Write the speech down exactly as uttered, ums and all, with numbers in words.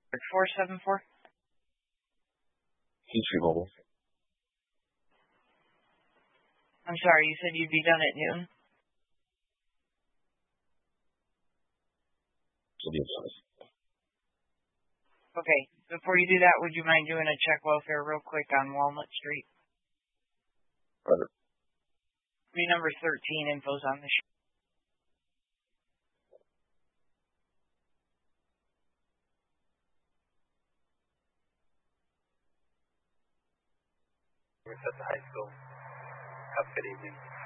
four seven four. History Mobile. I'm sorry, you said you'd be done at noon? Should be done. Okay, before you do that, would you mind doing a check welfare real quick on Walnut Street? Roger. Three number thirteen, info's on the show. We're at the high school. Have a good evening.